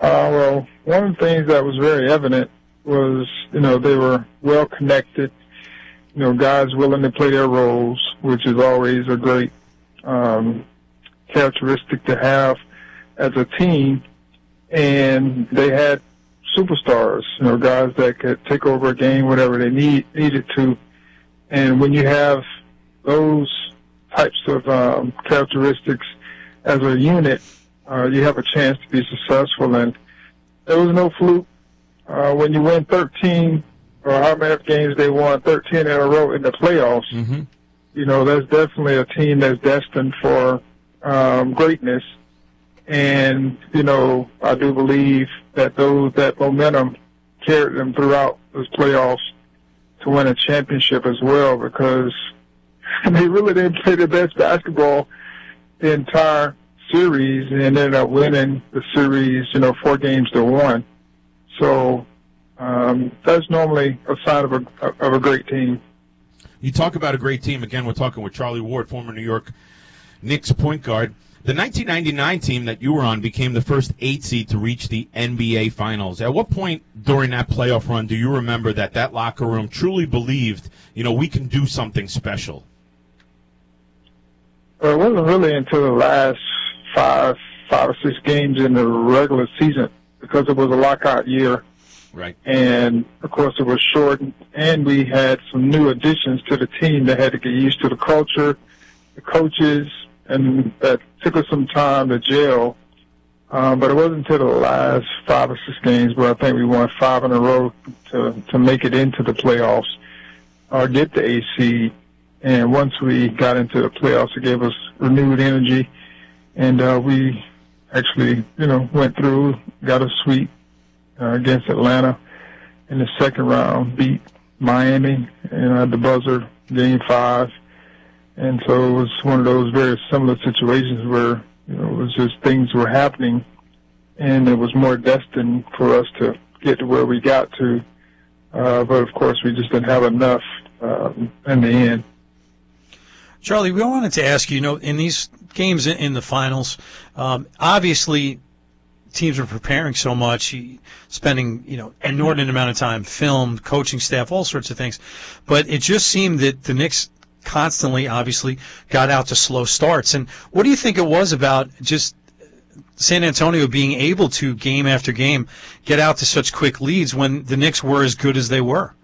Well, one of the things that was very evident was, they were well connected, guys willing to play their roles, which is always a great characteristic to have as a team. And they had superstars, guys that could take over a game whenever they needed to. And when you have those types of characteristics as a unit, you have a chance to be successful. And there was no fluke. When you win 13, or how many games they won, 13 in a row in the playoffs, that's definitely a team that's destined for greatness. And, I do believe that that momentum carried them throughout those playoffs to win a championship as well, because they really didn't play their best basketball the entire series and ended up winning the series, 4-1. So that's normally a sign of a great team. You talk about a great team. Again, we're talking with Charlie Ward, former New York Knicks point guard. The 1999 team that you were on became the first 8 seed to reach the NBA Finals. At what point during that playoff run do you remember that locker room truly believed, we can do something special? Well, it wasn't really until the last five or six games in the regular season, because it was a lockout year. Right. And, of course, it was short, and we had some new additions to the team that had to get used to the culture, the coaches, and that took us some time to gel. But it wasn't until the last 5 or 6 games where I think we won 5 in a row to make it into the playoffs or get the 8 seed. And once we got into the playoffs, it gave us renewed energy. And we actually, went through, got a sweep against Atlanta in the second round, beat Miami at the buzzer, Game 5. And so it was one of those very similar situations where, it was just things were happening, and it was more destined for us to get to where we got to. But, of course, we just didn't have enough in the end. Charlie, we wanted to ask you, in these games in the finals, obviously teams are preparing so much, spending, inordinate amount of time, film, coaching staff, all sorts of things. But it just seemed that the Knicks constantly, obviously, got out to slow starts. And what do you think it was about just San Antonio being able to, game after game, get out to such quick leads when the Knicks were as good as they were?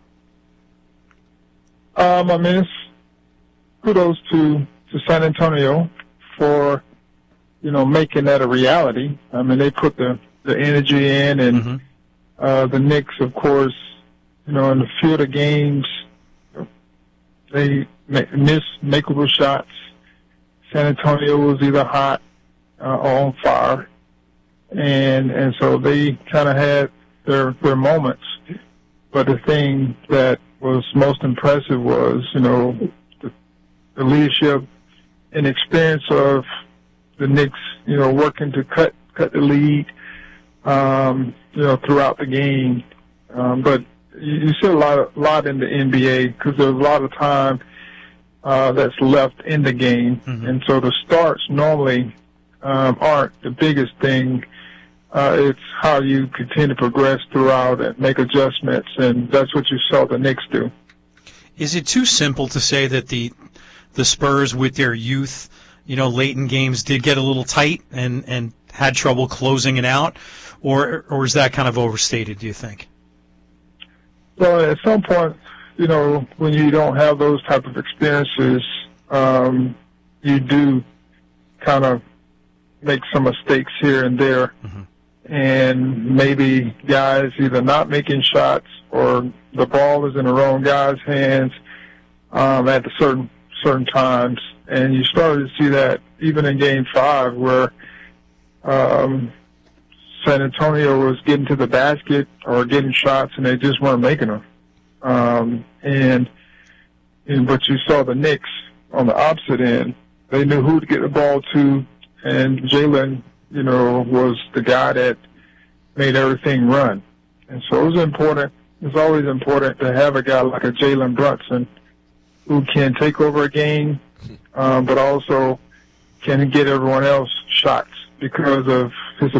It's kudos to San Antonio for, making that a reality. They put the energy in, and the Knicks, of course, in the field of games, they missed makeable shots. San Antonio was either hot or on fire, and so they kind of had their moments. But the thing that was most impressive was, the leadership and experience of the Knicks, working to cut the lead, throughout the game. But you see a lot in the NBA, because there's a lot of time that's left in the game, and so the starts normally aren't the biggest thing. It's how you continue to progress throughout and make adjustments, and that's what you saw the Knicks do. Is it too simple to say that the Spurs, with their youth, late in games, did get a little tight and had trouble closing it out, or is that kind of overstated, do you think? Well, at some point, when you don't have those type of experiences, you do kind of make some mistakes here and there, and maybe guys either not making shots or the ball is in the wrong guy's hands at the certain times. And you started to see that even in Game 5, where San Antonio was getting to the basket or getting shots, and they just weren't making them. But you saw the Knicks on the opposite end. They knew who to get the ball to, and Jalen, was the guy that made everything run. And so it was important. It's always important to have a guy like a Jalen Brunson who can take over a game, but also can get everyone else shots because of his